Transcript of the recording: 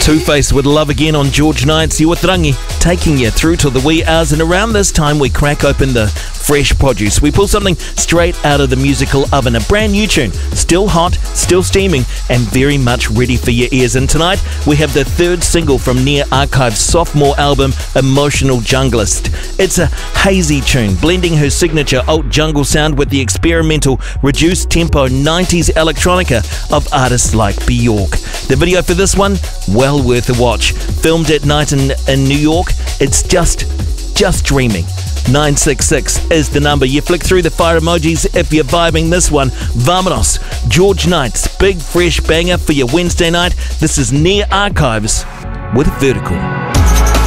Two-Face with Love Again on George Knight's Iwatrangi, taking you through till the wee hours, and around this time we crack open the fresh produce. We pull something straight out of the musical oven, a brand new tune, still hot, still steaming, and very much ready for your ears. And tonight we have the third single from Nia Archive's sophomore album, Emotional Junglist. It's a hazy tune, blending her signature alt jungle sound with the experimental, reduced tempo 90s electronica of artists like Bjork. The video for this one, well worth a watch. Filmed at night in New York, it's just dreaming. 966 is the number. You flick through the fire emojis if you're vibing this one. Vamonos, George Knight's big fresh banger for your Wednesday night. This is Nia Archives with Vertical.